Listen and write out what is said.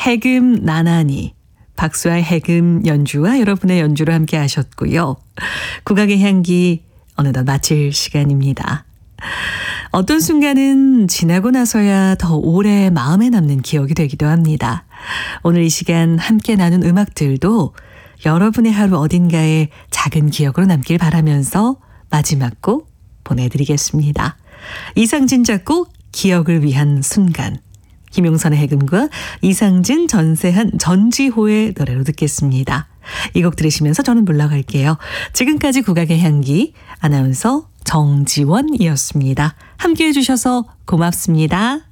해금 나나니, 박수아의 해금 연주와 여러분의 연주로 함께 하셨고요. 국악의 향기 어느덧 마칠 시간입니다. 어떤 순간은 지나고 나서야 더 오래 마음에 남는 기억이 되기도 합니다. 오늘 이 시간 함께 나눈 음악들도 여러분의 하루 어딘가에 작은 기억으로 남길 바라면서 마지막 곡 보내드리겠습니다. 이상진 작곡 기억을 위한 순간. 김용선의 해금과 이상진, 전세한, 전지호의 노래로 듣겠습니다. 이 곡 들으시면서 저는 물러갈게요. 지금까지 국악의 향기 아나운서 정지원이었습니다. 함께해 주셔서 고맙습니다.